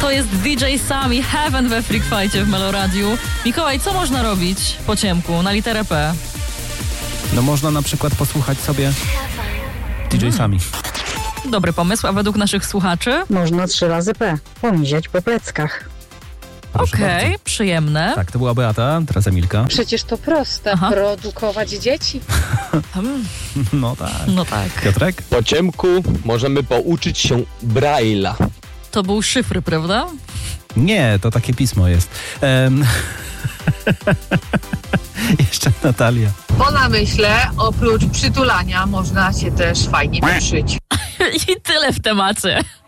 To jest DJ Sami, Heaven we Freak Fightie w Meloradiu. Mikołaj, co można robić po ciemku na literę P? No można na przykład posłuchać sobie DJ Sami. Dobry pomysł, a według naszych słuchaczy? Można 3 razy P. Pomiziać po pleckach. Okej, przyjemne. Tak, to była Beata, teraz Emilka. Przecież to proste. Aha. Produkować dzieci. No tak. No tak. Piotrek? Po ciemku możemy pouczyć się Braille'a. To był szyfr, prawda? Nie, to takie pismo jest. Jeszcze Natalia. Po namyśle, oprócz przytulania, można się też fajnie poprzyć. I tyle w temacie.